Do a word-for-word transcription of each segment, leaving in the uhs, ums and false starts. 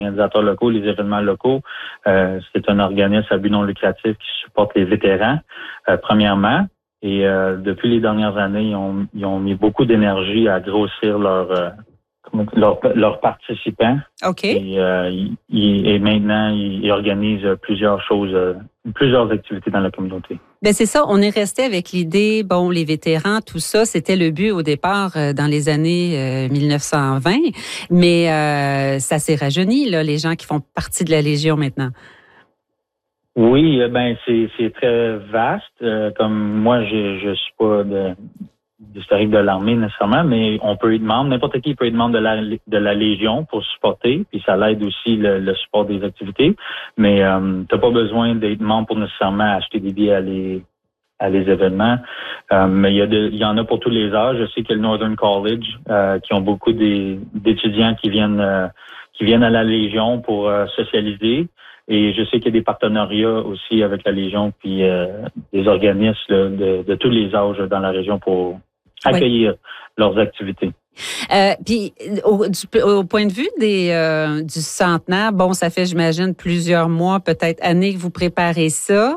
organisateurs locaux, les événements locaux. Euh, c'est un organisme à but non lucratif qui supporte les vétérans, euh, premièrement. Et euh, depuis les dernières années, ils ont, ils ont mis beaucoup d'énergie à grossir leur euh, leurs leur participants. OK. Et, euh, ils, et maintenant, ils, ils organisent plusieurs choses, euh, plusieurs activités dans la communauté. Bien, c'est ça. On est resté avec l'idée, bon, les vétérans, tout ça, c'était le but au départ euh, dans les années euh, mille neuf cent vingt. Mais euh, ça s'est rajeuni, là, les gens qui font partie de la Légion maintenant. Oui, ben c'est c'est très vaste. Euh, comme moi, je je suis pas de d'historique de l'armée nécessairement, mais on peut être membre, n'importe qui peut être membre de la de la Légion pour supporter, puis ça l'aide aussi le, le support des activités. Mais euh, t'as pas besoin d'être membre pour nécessairement acheter des billets à les à les événements. Euh, mais il y a de, il y en a pour tous les âges. Je sais que le Northern College, euh, qui ont beaucoup des, d'étudiants qui viennent euh, qui viennent à la Légion pour euh, socialiser. Et je sais qu'il y a des partenariats aussi avec la Légion, puis euh, des organismes là, de, de tous les âges dans la région pour accueillir oui. leurs activités. Euh, puis au, du, au point de vue des euh, du centenaire, bon, ça fait, j'imagine, plusieurs mois, peut-être années que vous préparez ça.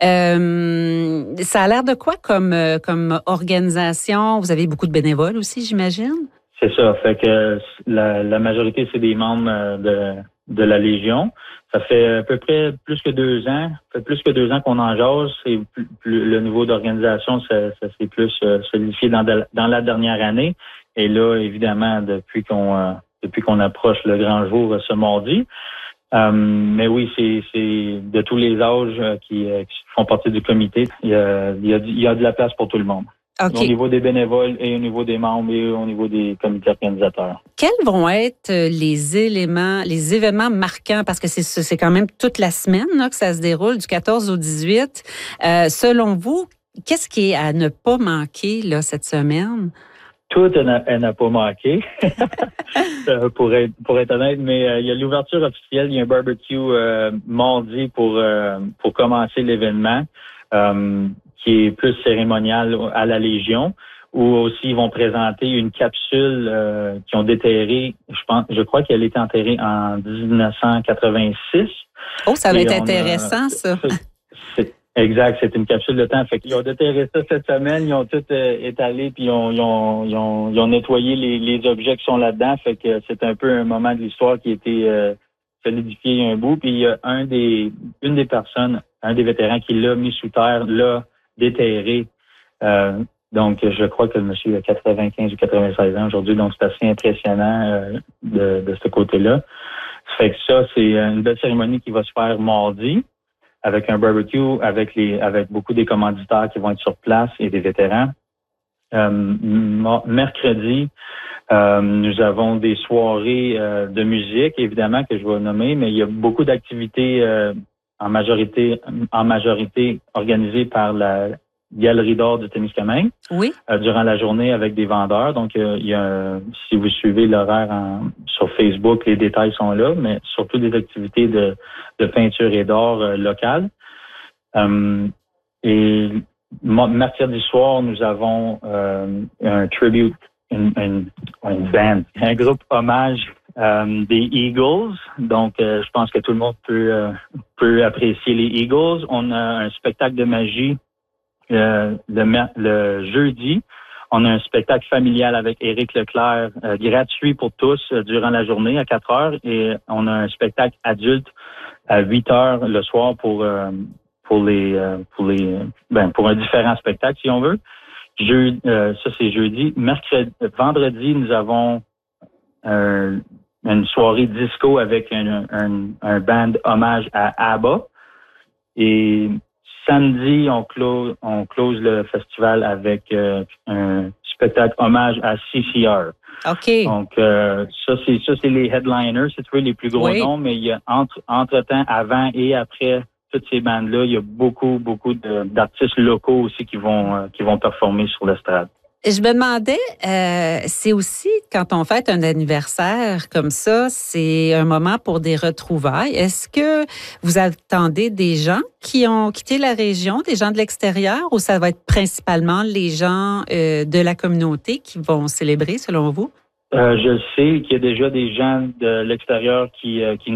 Euh, ça a l'air de quoi comme comme organisation? Vous avez beaucoup de bénévoles aussi, j'imagine? C'est ça. Fait que la, la majorité, c'est des membres de de la Légion. Ça fait à peu près plus que deux ans. Ça fait plus que deux ans qu'on en jase. C'est plus, plus, le niveau d'organisation, ça, ça s'est plus euh, solidifié dans, de, dans la dernière année. Et là, évidemment, depuis qu'on euh, depuis qu'on approche le grand jour euh, ce mardi. Euh, mais oui, c'est c'est de tous les âges euh, qui, euh, qui font partie du comité. Il y a, il y a, il y a de la place pour tout le monde. Okay. Au niveau des bénévoles et au niveau des membres et au niveau des comités organisateurs. Quels vont être les éléments, les événements marquants? Parce que c'est, c'est quand même toute la semaine là, que ça se déroule, du quatorze au dix-huit. Euh, selon vous, qu'est-ce qui est à ne pas manquer là, cette semaine? Tout elle n'a pas manqué, pour, être, pour être honnête, mais euh, il y a l'ouverture officielle, il y a un barbecue euh, mardi pour, euh, pour commencer l'événement. Euh, qui est plus cérémonial à la Légion, où aussi ils vont présenter une capsule euh, qu'ils ont déterrée, je pense, je crois qu'elle a été enterrée en dix-neuf cent quatre-vingt-six. Oh, ça va être intéressant, a, ça. C'est, exact, c'est une capsule de temps. Fait qu'ils ont déterré ça cette semaine, ils ont tout euh, étalé, puis ils ont, ils ont, ils ont, ils ont nettoyé les, les objets qui sont là-dedans. Fait que c'est un peu un moment de l'histoire qui a été euh, solidifié un bout. Puis il y a un des, une des personnes, un des vétérans qui l'a mis sous terre, là, déterré. Euh, donc, je crois que le monsieur a quatre-vingt-quinze ou quatre-vingt-seize ans aujourd'hui, donc c'est assez impressionnant euh, de, de ce côté-là. Ça fait que ça, c'est une belle cérémonie qui va se faire mardi avec un barbecue, avec les avec beaucoup des commanditaires qui vont être sur place et des vétérans. Euh, mercredi, euh, nous avons des soirées euh, de musique, évidemment, que je vais nommer, mais il y a beaucoup d'activités euh, en majorité en majorité organisée par la Galerie d'art du Témiscamingue. Oui. Euh, durant la journée avec des vendeurs. Donc, euh, il y a un, si vous suivez l'horaire en, sur Facebook, les détails sont là, mais surtout des activités de, de peinture et d'art euh, locales. Euh, et mercredi soir, nous avons euh, un tribute, une, une, une band, un groupe hommage Euh, des Eagles. Donc, euh, je pense que tout le monde peut, euh, peut apprécier les Eagles. On a un spectacle de magie euh, le, le jeudi. On a un spectacle familial avec Éric Leclerc, euh, gratuit pour tous euh, durant la journée à quatre heures. Et on a un spectacle adulte à huit heures le soir pour euh, pour les euh, pour les ben pour un différent spectacle si on veut. Jeudi, euh, ça c'est jeudi. Mercredi, vendredi, nous avons un une soirée disco avec un, un, un band hommage à ABBA. Et samedi, on close, on close le festival avec euh, un spectacle hommage à C C R. OK. Donc, euh, ça, c'est ça, c'est les headliners, c'est tu veux, les plus gros oui. noms, mais il y a entre, entre-temps, avant et après toutes ces bandes-là, il y a beaucoup, beaucoup de, d'artistes locaux aussi qui vont, euh, qui vont performer sur l'estrade. Je me demandais, euh, c'est aussi quand on fête un anniversaire comme ça, c'est un moment pour des retrouvailles. Est-ce que vous attendez des gens qui ont quitté la région, des gens de l'extérieur, ou ça va être principalement les gens euh, de la communauté qui vont célébrer, selon vous? Euh, je sais qu'il y a déjà des gens de l'extérieur qui, euh, qui